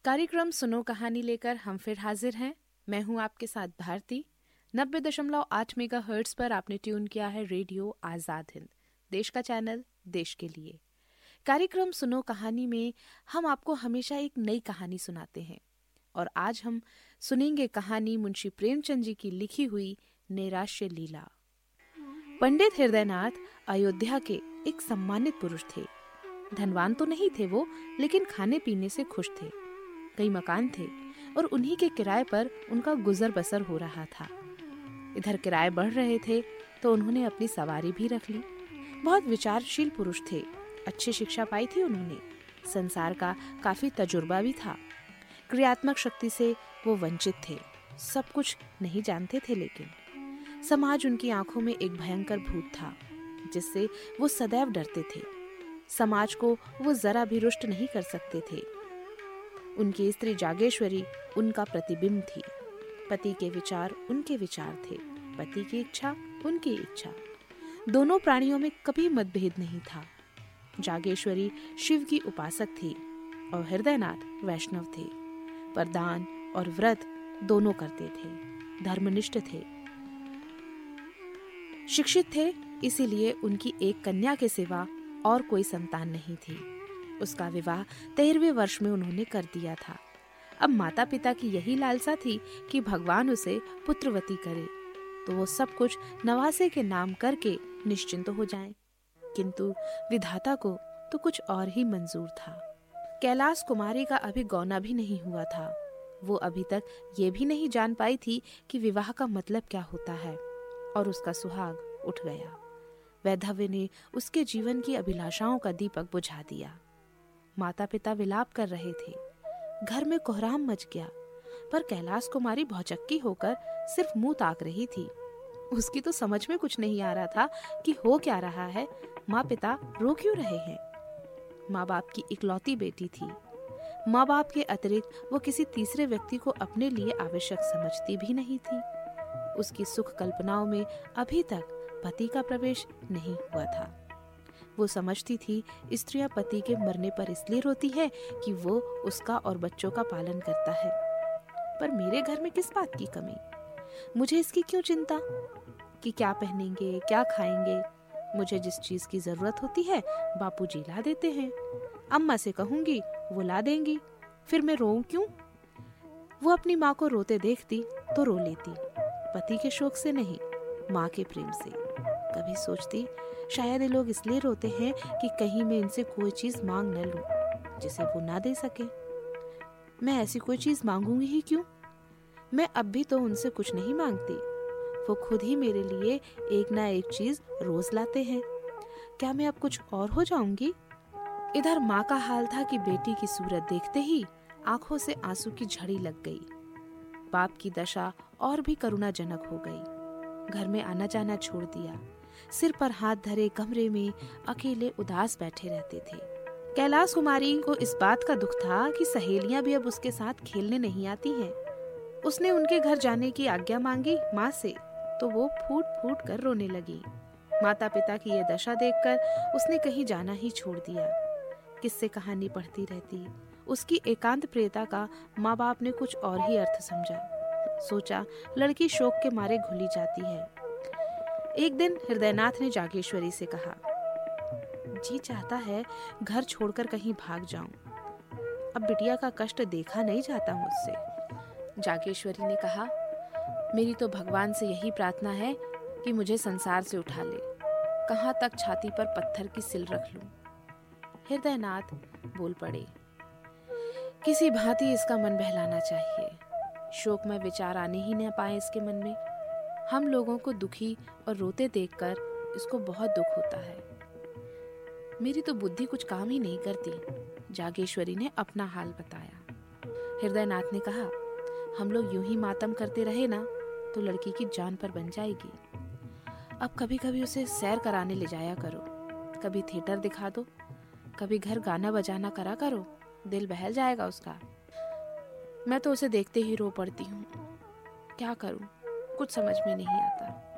कार्यक्रम सुनो कहानी लेकर हम फिर हाजिर हैं। मैं हूं आपके साथ भारती। 90.8 मेगाहर्ट्ज पर आपने ट्यून किया है रेडियो आजाद हिंद, देश का चैनल, देश के लिए। कार्यक्रम सुनो कहानी में हम आपको हमेशा एक नई कहानी सुनाते हैं और आज हम सुनेंगे कहानी मुंशी प्रेमचंद जी की लिखी हुई नैराश्य लीला। पंडित हृदयनाथ अयोध्या के एक सम्मानित पुरुष थे। धनवान तो नहीं थे वो, लेकिन खाने पीने से खुश थे। कई मकान थे और उन्हीं के किराए पर उनका गुजर बसर हो रहा था। इधर किराए बढ़ रहे थे तो उन्होंने अपनी सवारी भी रख ली। बहुत विचारशील पुरुष थे, अच्छी शिक्षा पाई थी उन्होंने, संसार का काफी तजुर्बा भी था। क्रियात्मक शक्ति से वो वंचित थे, सब कुछ नहीं जानते थे, लेकिन समाज उनकी आंखों में एक भयंकर भूत था जिससे वो सदैव डरते थे। समाज को वो जरा भी रुष्ट नहीं कर सकते थे। उनकी स्त्री जागेश्वरी उनका प्रतिबिंब थी। पति के विचार उनके विचार थे, पति की इच्छा उनकी इच्छा। दोनों प्राणियों में कभी मतभेद नहीं था। जागेश्वरी शिव की उपासक थी और हृदयनाथ वैष्णव थे, पर दान और व्रत दोनों करते थे, धर्मनिष्ठ थे, शिक्षित थे। इसीलिए उनकी एक कन्या के सिवा और कोई संतान नहीं थी। उसका विवाह 13वें वर्ष में उन्होंने कर दिया था। अब माता पिता की यही लालसा थी कि भगवान उसे पुत्रवती करे तो वो सब कुछ नवासे के नाम करके निश्चिंत हो जाएं। किंतु विधाता को तो कुछ और ही मंजूर था। कैलाश कुमारी का अभी गौना भी नहीं हुआ था। वो अभी तक ये भी नहीं जान पाई थी कि विवाह का मतलब क्या होता है, और उसका सुहाग उठ गया। वैधव्य ने उसके जीवन की अभिलाषाओं का दीपक बुझा दिया। माता पिता विलाप कर रहे थे, घर में कोहराम मच गया, पर कैलाश कुमारी भौचक्की होकर सिर्फ मुंह ताक रही थी। उसकी तो समझ में कुछ नहीं आ रहा था कि हो क्या रहा है, माँ पिता रो क्यों रहे हैं। माँ बाप की इकलौती बेटी थी। माँ बाप के अतिरिक्त वो किसी तीसरे व्यक्ति को अपने लिए आवश्यक समझती भी नहीं थी। उसकी सुख कल्पनाओं में अभी तक पति का प्रवेश नहीं हुआ था। वो समझती थी स्त्रियां पति के मरने पर इसलिए रोती है कि वो उसका और बच्चों का पालन करता है। पर मेरे घर में किस बात की कमी, मुझे इसकी क्यों चिंता कि क्या पहनेंगे, क्या खाएंगे। मुझे जिस चीज की जरूरत होती है बापूजी ला देते हैं, अम्मा से कहूंगी वो ला देंगी, फिर मैं रोऊं क्यों। वो अपनी माँ को रोते देखती तो रो लेती, पति के शोक से नहीं, माँ के प्रेम से। कभी सोचती शायद ये लोग इसलिए रोते हैं कि कहीं मैं इनसे कोई चीज मांग न लूं जिसे वो ना दे सके। मैं ऐसी कोई चीज मांगूंगी ही क्यों। मैं अब भी तो उनसे कुछ नहीं मांगती, वो खुद ही मेरे लिए एक ना एक चीज रोज लाते हैं। क्या मैं अब कुछ और हो जाऊंगी। इधर माँ का हाल था कि बेटी की सूरत देखते ही आंखों से आंसू की झड़ी लग गई। बाप की दशा और भी करुणाजनक हो गई। घर में आना जाना छोड़ दिया, सिर पर हाथ धरे कमरे में अकेले उदास बैठे रहते थे। कैलाश कुमारी को इस बात का दुख था कि सहेलियां भी अब उसके साथ खेलने नहीं आती हैं। उसने उनके घर जाने की आज्ञा मांगी माँ से तो वो फूट फूट कर रोने लगी। माता पिता की ये दशा देखकर उसने कहीं जाना ही छोड़ दिया। किस्से कहानी पढ़ती रहती। उसकी एकांत प्रियता का माँ बाप ने कुछ और ही अर्थ समझा। सोचा लड़की शोक के मारे घुली जाती है। एक दिन हृदयनाथ ने जागेश्वरी से कहा, जी चाहता है घर छोड़कर कहीं भाग जाऊं, अब बिटिया का कष्ट देखा नहीं जाता मुझसे। जागेश्वरी ने कहा, मेरी तो भगवान से यही प्रार्थना है कि मुझे संसार से उठा ले, कहाँ तक छाती पर पत्थर की सिल रख लूं। हृदयनाथ बोल पड़े, किसी भांति इसका मन बहलाना चाहिए, शोकमय विचार आने ही न पाए इसके मन में। हम लोगों को दुखी और रोते देखकर इसको बहुत दुख होता है। मेरी तो बुद्धि कुछ काम ही नहीं करती। जागेश्वरी ने अपना हाल बताया। हृदयनाथ ने कहा, हम लोग यूं ही मातम करते रहे ना तो लड़की की जान पर बन जाएगी। अब कभी कभी उसे सैर कराने ले जाया करो, कभी थिएटर दिखा दो, कभी घर गाना बजाना करा करो, दिल बहल जाएगा उसका। मैं तो उसे देखते ही रो पड़ती हूँ, क्या करूँ, कुछ समझ में नहीं आता।